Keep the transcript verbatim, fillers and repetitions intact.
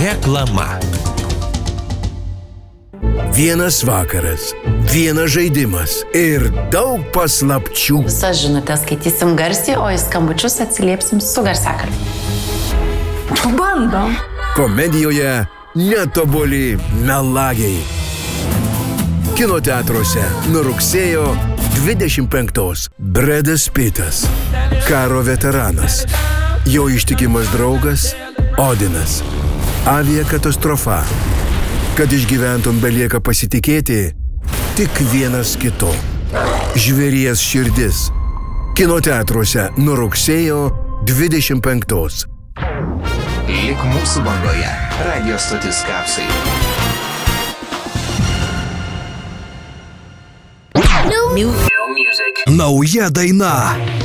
Reklama. Vienas vakaras, vienas žaidimas ir daug paslapčių. Visas žinutės skaitysim garsiai, o į skambučius atsiliepsim su garsiakalbiu. Bandom. Komedijoje netobuli melagiai. Kino teatruose nuo rugsėjo dvidešimt penktos. Bredas Pittas, karo veteranas. Jo ištikimas draugas Odinas. Aviakatastrofa. Kad išgyventum belieka pasitikėti tik vienas kitu. Žvėries širdis. Kino teatruose nuo rugsėjo dvidešimt penktos. Lik mūsų bangoje. Radio stotis Kapsai. New music. Nauja daina.